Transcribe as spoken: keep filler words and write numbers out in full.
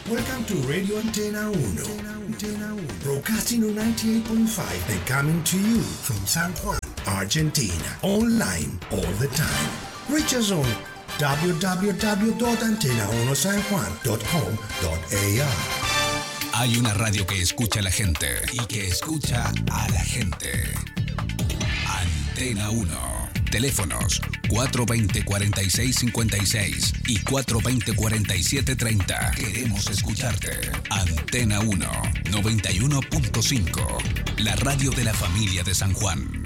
Welcome to Radio Antena Uno. Broadcasting on ninety-eight point five and coming to you from San Juan, Argentina. Online all the time. Reach us on w w w dot antena uno san juan dot com dot a r. Hay una radio que escucha a la gente y que escucha a la gente. Antena uno. Teléfonos cuatro veinte, cuarenta y seis cincuenta y seis y cuatro veinte, cuarenta y siete treinta. Queremos escucharte. Antena uno, noventa y uno punto cinco. La radio de la familia de San Juan.